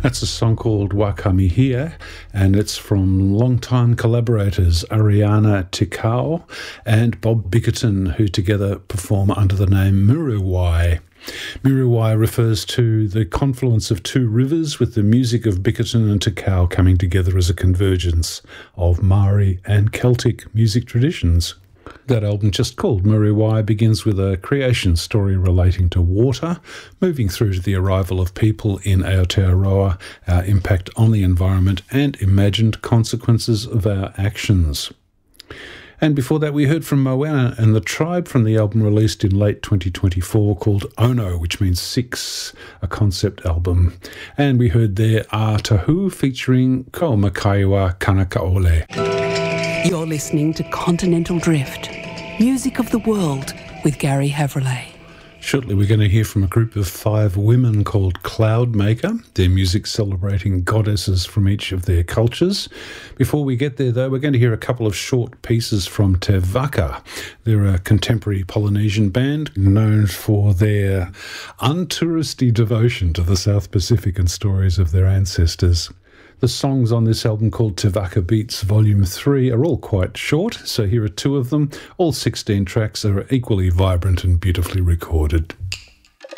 That's a song called Wakamihia, and it's from longtime collaborators Ariana Tikau and Bob Bickerton, who together perform under the name Muriwai. Muriwai refers to the confluence of two rivers, with the music of Bickerton and Tikau coming together as a convergence of Maori and Celtic music traditions. That album, just called Muriwai, begins with a creation story relating to water, moving through to the arrival of people in Aotearoa, our impact on the environment, and imagined consequences of our actions. And before that, we heard from Moana and the Tribe from the album released in late 2024 called Ono, which means six, a concept album. And we heard there A Tahu featuring Ko Makaiwa Kanakaole. You're listening to Continental Drift, music of the world with Gary Havrillay. Shortly we're going to hear from a group of 5 women called Cloudmaker, their music celebrating goddesses from each of their cultures. Before we get there, though, we're going to hear a couple of short pieces from Te Waka. They're a contemporary Polynesian band known for their untouristy devotion to the South Pacific and stories of their ancestors. The songs on this album, called Te Waka Beats Volume 3, are all quite short, so here are 2 of them. All 16 tracks are equally vibrant and beautifully recorded.